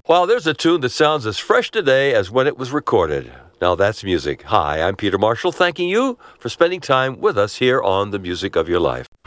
Well, there's a tune that sounds as fresh today as when it was recorded. Now that's music. Hi, I'm Peter Marshall, thanking you for spending time with us here on The Music of Your Life.